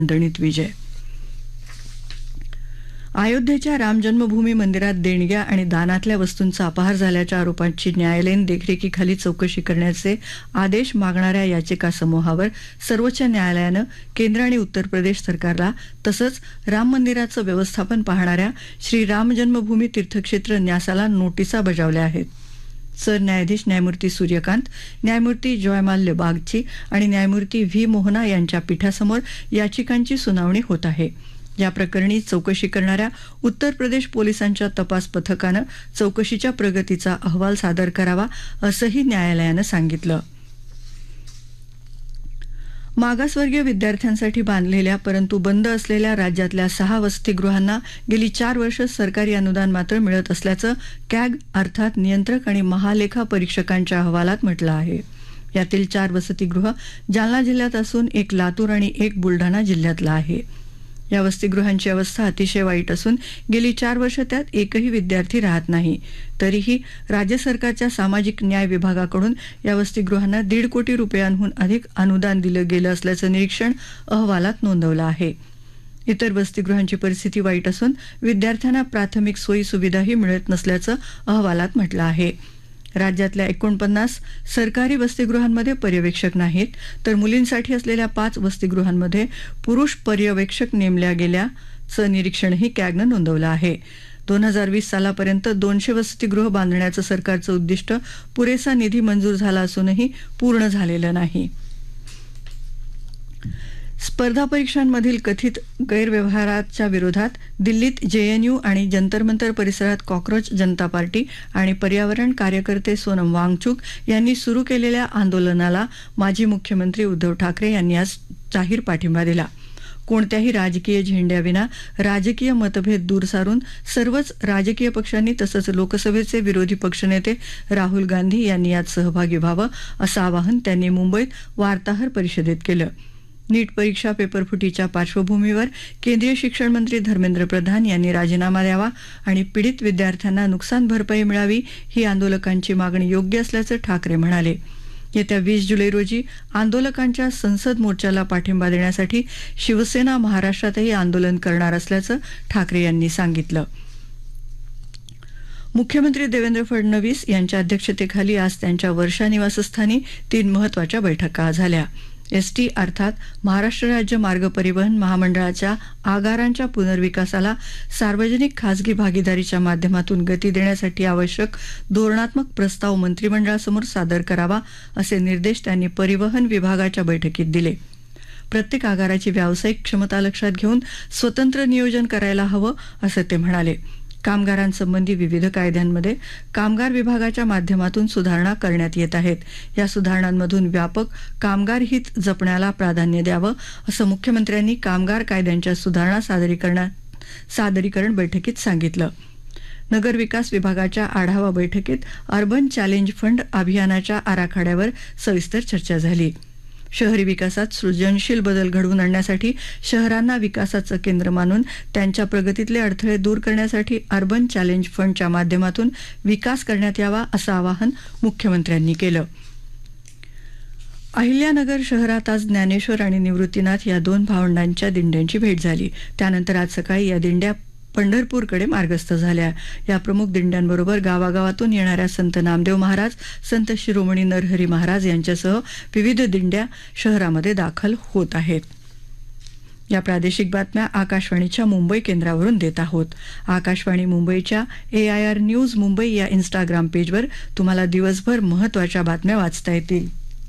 दणित विजय. अयोध्येच्या राम जन्मभूमी मंदिरात देणग्या आणि दानातल्या वस्तूंचा अपहार झाल्याच्या आरोपांची न्यायालयीन देखरेखीखाली चौकशी करण्याचे आदेश मागणाऱ्या याचिका समूहावर सर्वोच्च न्यायालयानं केंद्र आणि उत्तर प्रदेश सरकारला तसंच राम मंदिराचं व्यवस्थापन पाहणाऱ्या श्री राम जन्मभूमी तीर्थक्षेत्र न्यासाला नोटिसा बजावल्या आहेत. सरन्यायाधीश न्यायमूर्ती सूर्यकांत, न्यायमूर्ती जयमाल्य बागची आणि न्यायमूर्ती व्ही मोहना यांच्या पीठासमोर याचिकांची सुनावणी होत आहे. या प्रकरणी चौकशी करणाऱ्या उत्तर प्रदेश पोलिसांच्या तपास पथकानं चौकशीच्या प्रगतीचा अहवाल सादर करावा असंही न्यायालयानं सांगितलं. मागासवर्गीय विद्यार्थ्यांसाठी बांधलेल्या परंतु बंद असलेल्या राज्यातल्या 6 वसतिगृहांना गेली 4 वर्ष सरकारी अनुदान मात्र मिळत असल्याचं कॅग अर्थात नियंत्रक आणि महालेखा परीक्षकांच्या अहवालात म्हटलं आहे. यातील 4 वसतिगृह जालना जिल्ह्यात असून एक लातूर आणि एक बुलढाणा जिल्ह्यातलं आहे. या वसतिगृहांची अवस्था अतिशय वाईट असून गेली 4 वर्ष त्यात एकही विद्यार्थी राहत नाही. तरीही राज्य सरकारच्या सामाजिक न्याय विभागाकडून या वसतिगृहांना 1.5 कोटी रुपयांहून अधिक अनुदान दिलं गेलं असल्याचं निरीक्षण अहवालात नोंदवलं आहे. इतर वसतिगृहांची परिस्थिती वाईट असून विद्यार्थ्यांना प्राथमिक सोयी सुविधाही मिळत नसल्याचं अहवालात म्हटलं आहे. राज्यातल्या 49 सरकारी वसतिगृहांमध्ये पर्यवेक्षक नाहीत, तर मुलींसाठी असलेल्या 5 वसतिगृहांमध्ये पुरुष पर्यवेक्षक नेमल्या गेल्याचं निरीक्षणही कॅगनं नोंदवलं आहे. 2020 सालापर्यंत 200 वसतिगृह बांधण्याचं सरकारचं उद्दिष्ट पुरेसा निधी मंजूर झाला असूनही पूर्ण झालेलं नाही. स्पर्धा परीक्षांमधील कथित गैरव्यवहाराच्या विरोधात दिल्लीत जेएनयू आणि जंतर मंतर परिसरात कॉक्रोच जनता पार्टी आणि पर्यावरण कार्यकर्ते सोनम वांगचुक यांनी सुरू केलेल्या आंदोलनाला माजी मुख्यमंत्री उद्धव ठाकरे यांनी आज जाहीर पाठिंबा दिला. कोणत्याही राजकीय झेंड्याविना राजकीय मतभेद दूर सारून सर्वच राजकीय पक्षांनी तसंच लोकसभेचे विरोधी पक्षनेते राहुल गांधी यांनी यात सहभागी व्हावं असं आवाहन त्यांनी मुंबईत वार्ताहर परिषदेत केलं. नीट परीक्षा पेपरफुटीच्या पार्श्वभूमीवर केंद्रीय शिक्षण मंत्री धर्मेंद्र प्रधान यांनी राजीनामा द्यावा आणि पीडित विद्यार्थ्यांना नुकसान भरपाई मिळावी ही आंदोलकांची मागणी योग्य असल्याचं ठाकरे म्हणाले. येत्या 20 जुलै रोजी आंदोलकांच्या संसद मोर्चाला पाठिंबा देण्यासाठी शिवसेना महाराष्ट्रातही आंदोलन करणार असल्याचं ठाकरे यांनी सांगितलं. मुख्यमंत्री देवेंद्र फडणवीस यांच्या अध्यक्षतेखाली आज त्यांच्या वर्षा निवासस्थानी 3 महत्त्वाच्या बैठका झाल्या. एसटी अर्थात महाराष्ट्र राज्य मार्ग परिवहन महामंडळाच्या आगारांच्या पुनर्विकासाला सार्वजनिक खासगी भागीदारीच्या माध्यमातून गती देण्यासाठी आवश्यक धोरणात्मक प्रस्ताव मंत्रिमंडळासमोर सादर करावा असे निर्देश त्यांनी परिवहन विभागाच्या बैठकीत दिले. प्रत्येक आगाराची व्यावसायिक क्षमता लक्षात घेऊन स्वतंत्र नियोजन करायला हवं असं ते म्हणाले. कामगारांसंबंधी विविध कायद्यांमध्ये कामगार विभागाच्या माध्यमातून सुधारणा करण्यात येत आहेत. या सुधारणांमधून व्यापक कामगार हित जपण्याला प्राधान्य द्यावं असं मुख्यमंत्र्यांनी कामगार कायद्यांच्या सुधारणा सादरीकरण बैठकीत सांगितलं. नगरविकास विभागाच्या आढावा बैठकीत अर्बन चॅलेंज फंड अभियानाच्या आराखड्यावर सविस्तर चर्चा झाली. शहरी विकासात सृजनशील बदल घडवून आणण्यासाठी शहरांना विकासाचं केंद्र मानून त्यांच्या प्रगतीतले अडथळे दूर करण्यासाठी अर्बन चॅलेंज फंडच्या माध्यमातून विकास करण्यात यावा असं आवाहन मुख्यमंत्र्यांनी केलं. अहिल्यानगर शहरात आज ज्ञानेश्वर आणि निवृत्तीनाथ या 2 भावंडांच्या दिंड्यांची भेट झाली. त्यानंतर आज सकाळी या दिंड्या पंढरपूरकडे मार्गस्थ झाल्या. या प्रमुख दिंड्यांबरोबर गावागावातून येणाऱ्या संत नामदेव महाराज, संत शिरोमणी नरहरी महाराज यांच्यासह विविध दिंड्या शहरामध्ये दाखल होत आहेत. या प्रादेशिक बातम्या आकाशवाणीच्या मुंबई केंद्रावरून देत आहोत. आकाशवाणी मुंबईच्या AIR न्यूज मुंबई या इंस्टाग्राम पेजवर तुम्हाला दिवसभर महत्त्वाच्या बातम्या वाचता येतील.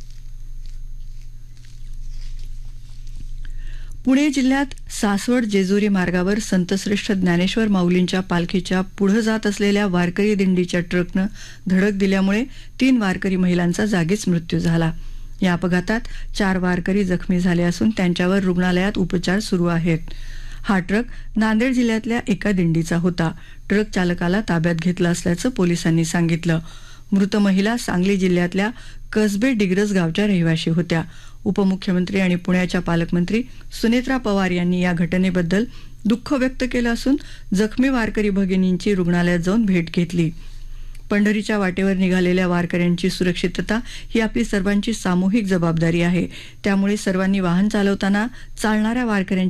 पुणे जिल्ह्यात सासवड जेजुरी मार्गावर संतश्रेष्ठ ज्ञानेश्वर माऊलींच्या पालखीच्या पुढे जात असलेल्या वारकरी दिंडीच्या ट्रकनं धडक दिल्यामुळे 3 वारकरी महिलांचा जागीच मृत्यू झाला. या अपघातात 4 वारकरी जखमी झाले असून त्यांच्यावर रुग्णालयात उपचार सुरू आहेत. हा ट्रक नांदेड जिल्ह्यातल्या एका दिंडीचा होता. ट्रक चालकाला ताब्यात घेतलं असल्याचं पोलिसांनी सांगितलं. मृत महिला सांगली जिल्ह्यातल्या कसबे डिग्रस गावच्या रहिवाशी होत्या. उपमुख्यमंत्री आणि पुण्याच्या पालकमंत्री सुनेत्रा पवार यांनी या घटनेबद्दल दुःख व्यक्त केलं असून जखमी वारकरी भगिनींची रुग्णालयात जाऊन भेट घेतली. पंढरीच्या वाटेवर निघालेल्या वारकऱ्यांची सुरक्षितता ही आपली सर्वांची सामूहिक जबाबदारी आहे. त्यामुळे सर्वांनी वाहन चालवताना चालणाऱ्या वारकऱ्यांची